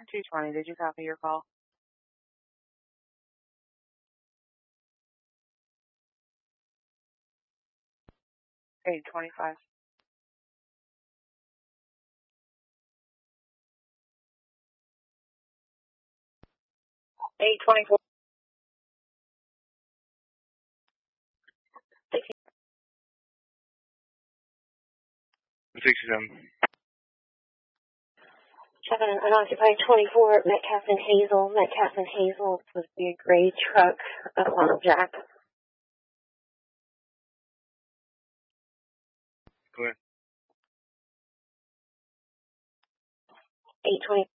220, did you copy your call? 825. 824. 67. 7, unoccupied 24, Metcalf and Hazel. Metcalf and Hazel was the gray truck up on Jack. Go ahead. 820.